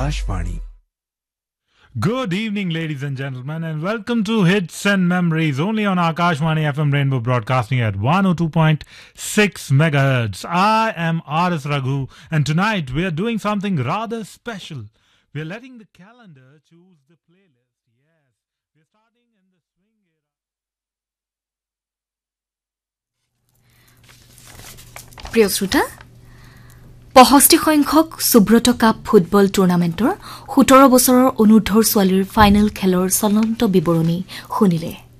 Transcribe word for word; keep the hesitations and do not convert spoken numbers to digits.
Akashvani. Good evening, ladies and gentlemen, and welcome to Hits and Memories, only on Akashvani F M Rainbow, broadcasting at one oh two point six megahertz. I am R S Raghu, and tonight we are doing something rather special. We are letting the calendar choose the playlist. Yes, we are starting in the swing era. প্ৰিয় শ্ৰোতা, পঁয়ষষ্ঠি সংখ্যক Subrata cup football টুৰ্ণামেণ্টৰ সোতৰ বছৰৰ অনুৰ্ধৰ ছোৱালীৰ final খেলৰ চলন্ত বিৱৰণী শুনিলে।